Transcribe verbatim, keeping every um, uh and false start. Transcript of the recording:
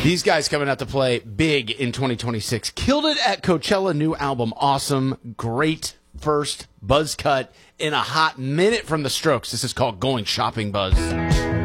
These guys coming out to play big in twenty twenty-six. Killed it at Coachella. New album, awesome. Great first buzz cut in a hot minute from the Strokes. This is called Going Shopping Buzz.